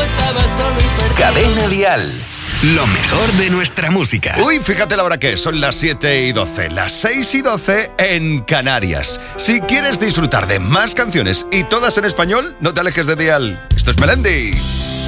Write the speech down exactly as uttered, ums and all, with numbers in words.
estaba solo y perdido. Cadena Dial. Lo mejor de nuestra música. Uy, fíjate la hora que es, son las siete y doce, las seis y doce en Canarias. Si quieres disfrutar de más canciones y todas en español, no te alejes de Dial. Esto es Melendi.